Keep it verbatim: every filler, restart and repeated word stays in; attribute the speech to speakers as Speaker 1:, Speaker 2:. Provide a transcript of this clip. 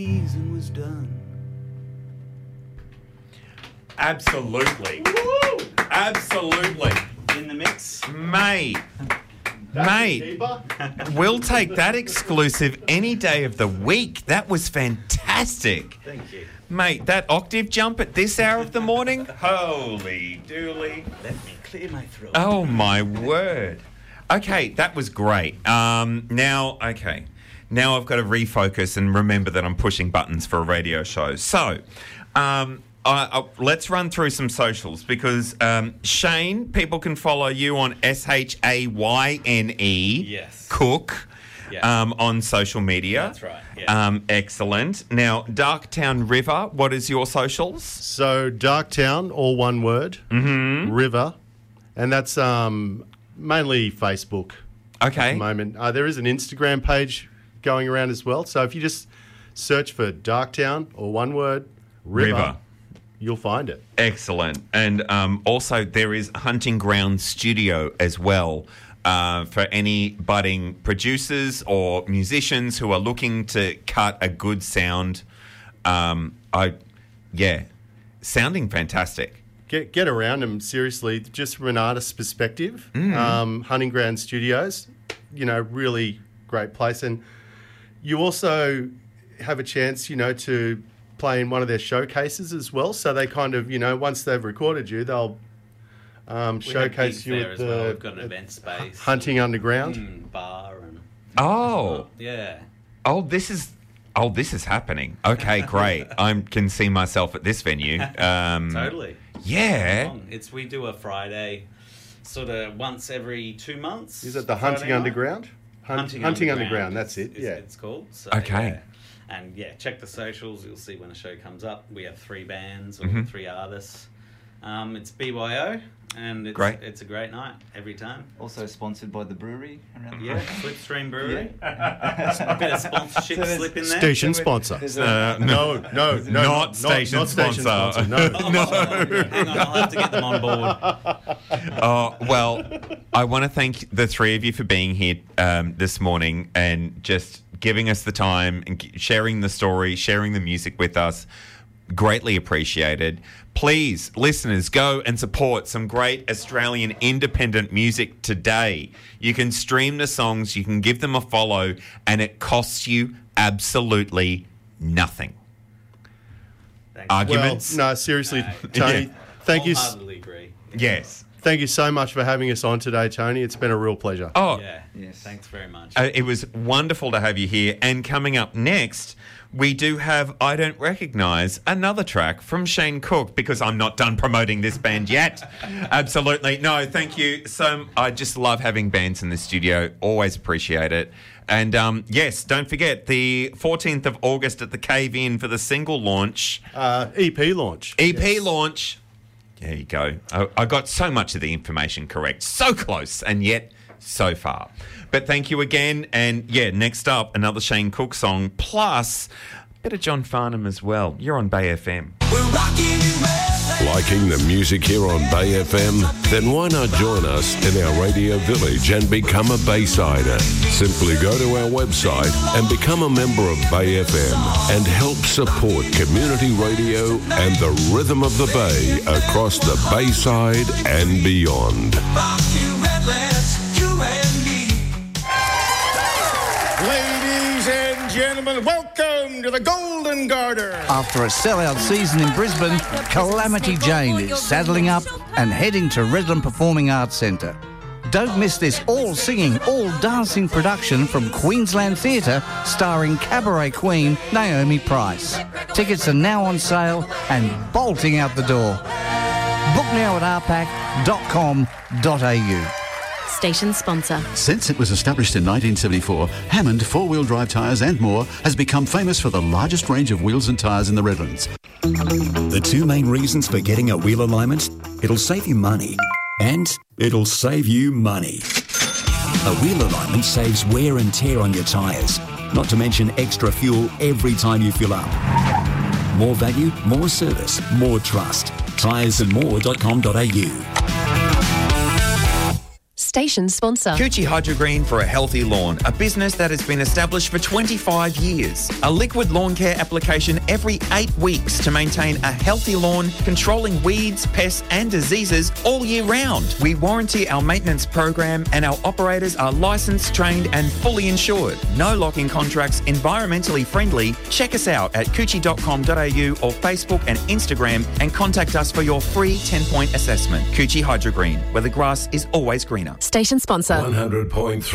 Speaker 1: season was done.
Speaker 2: Absolutely. Woo! Absolutely.
Speaker 1: In the mix.
Speaker 2: Mate. Mate. We'll take that exclusive any day of the week. That was fantastic.
Speaker 1: Thank you.
Speaker 2: Mate, that octave jump at this hour of the morning? Holy dooly.
Speaker 1: Let me clear my throat.
Speaker 2: Oh, my word. Okay, that was great. Um, now, okay. Now I've got to refocus and remember that I'm pushing buttons for a radio show. So, um, I, I, let's run through some socials because, um, Shane, people can follow you on S H A Y N E.
Speaker 1: Yes.
Speaker 2: Cook.
Speaker 1: Yeah.
Speaker 2: Um, on social media.
Speaker 1: That's right, yeah.
Speaker 2: Um, excellent. Now, Darktown River, what is your socials?
Speaker 3: So, Darktown, all one word,
Speaker 2: Mm-hmm.
Speaker 3: River, and that's um, mainly Facebook at
Speaker 2: Okay.
Speaker 3: the moment. Uh, there is an Instagram page going around as well. So, if you just search for Darktown, or one word, River,
Speaker 2: River.
Speaker 3: you'll find it.
Speaker 2: Excellent. And um, also there is Hunting Ground Studio as well uh, for any budding producers or musicians who are looking to cut a good sound. Um, I, yeah, sounding fantastic.
Speaker 3: Get get around them, seriously, just from an artist's perspective. Um, Hunting Ground Studios, you know, really great place. And you also have a chance, you know, to play in one of their showcases as well. So they kind of, you know, once they've recorded you, they'll um,
Speaker 1: We have
Speaker 3: showcase
Speaker 1: gigs
Speaker 3: you
Speaker 1: there
Speaker 3: at
Speaker 1: as
Speaker 3: the
Speaker 1: well. We've got an
Speaker 3: at
Speaker 1: event space.
Speaker 3: Hunting Underground.
Speaker 1: Mm, bar and...
Speaker 2: Oh,
Speaker 1: Yeah.
Speaker 2: oh, this is... Oh, this is happening. Okay, great. I can see myself at this venue. Um,
Speaker 1: Totally.
Speaker 2: Yeah.
Speaker 1: Long. It's we do a Friday, sort of once every two months.
Speaker 3: Is it the
Speaker 1: Friday
Speaker 3: Hunting
Speaker 1: night.
Speaker 3: Underground? Hunt-
Speaker 1: Hunting,
Speaker 3: Hunting
Speaker 1: Underground.
Speaker 3: Underground, that's it,
Speaker 1: is-
Speaker 3: yeah.
Speaker 1: It's called. So,
Speaker 2: Okay.
Speaker 1: yeah. And yeah, check the socials. You'll see when a show comes up. We have three bands or
Speaker 2: Mhm.
Speaker 1: three artists. Um, it's B Y O, and it's
Speaker 2: Great.
Speaker 1: it's a great night every time.
Speaker 4: Also sponsored by the brewery around the
Speaker 1: Yeah, Slipstream Brewery. A bit of sponsorship
Speaker 4: So there's
Speaker 1: slip in there.
Speaker 3: Station
Speaker 4: So
Speaker 3: sponsor.
Speaker 4: there's
Speaker 2: Uh,
Speaker 4: a-
Speaker 3: No, no, no.
Speaker 2: Not station
Speaker 3: not station
Speaker 2: sponsor.
Speaker 3: No.
Speaker 2: No.
Speaker 1: Hang on, I'll have to get them on board.
Speaker 2: Oh, well, I want to thank the three of you for being here um, this morning and just giving us the time and g- sharing the story, sharing the music with us. Greatly appreciated. Please, listeners, go and support some great Australian independent music today. You can stream the songs, you can give them a follow, and it costs you absolutely nothing.
Speaker 1: Thanks.
Speaker 3: Well,
Speaker 2: Arguments?
Speaker 3: no, seriously,
Speaker 1: No.
Speaker 3: Tony,
Speaker 2: Yeah.
Speaker 3: thank you. s-
Speaker 1: Wholeheartedly agree.
Speaker 2: Yes.
Speaker 3: Thank you so much for having us on today, Tony. It's been a real pleasure.
Speaker 2: Oh,
Speaker 1: Yeah.
Speaker 4: Yes.
Speaker 1: Thanks very much.
Speaker 2: Uh, it was wonderful to have you here. And coming up next, we do have I Don't Recognise, another track from Shane Cook, because I'm not done promoting this band yet. Absolutely. No, thank you. So I just love having bands in the studio. Always appreciate it. And um, yes, don't forget the fourteenth of August at the Cave Inn for the single launch,
Speaker 3: Uh, E P launch.
Speaker 2: E P
Speaker 3: Yes.
Speaker 2: launch. There you go. I, I got so much of the information correct. So close and yet so far. But thank you again. And yeah, next up, another Shane Cook song, plus a bit of John Farnham as well. You're on Bay F M.
Speaker 5: Liking the music here on Bay F M? Then why not join us in our radio village and become a Baysider? Simply go to our website and become a member of Bay F M and help support community radio and the rhythm of the Bay across the Bayside and beyond.
Speaker 6: Ladies and gentlemen, welcome to the Golden Garter.
Speaker 7: After a sellout season in Brisbane, Calamity Jane is saddling up and heading to Redland Performing Arts Centre. Don't miss this all-singing, all-dancing production from Queensland Theatre starring cabaret queen Naomi Price. Tickets are now on sale and bolting out the door. Book now at r pac dot com dot a u.
Speaker 8: Station sponsor.
Speaker 9: Since it was established in nineteen seventy-four, Hammond four-wheel drive tyres and more has become famous for the largest range of wheels and tyres in the Redlands.
Speaker 10: The two main reasons for getting a wheel alignment: it'll save you money and it'll save you money. A wheel alignment saves wear and tear on your tyres, not to mention extra fuel every time you fill up. More value, more service, more trust. tyres and more dot com dot a u.
Speaker 8: Station sponsor.
Speaker 2: Coochie Hydrogreen for a healthy lawn, a business that has been established for twenty-five years. A liquid lawn care application every eight weeks to maintain a healthy lawn, controlling weeds, pests and diseases all year round. We warranty our maintenance program and our operators are licensed, trained and fully insured. No lock-in contracts, environmentally friendly. Check us out at coochie dot com dot a u or Facebook and Instagram and contact us for your free ten-point assessment. Coochie Hydrogreen, where the grass is always greener.
Speaker 8: Station sponsor.
Speaker 5: one hundred point three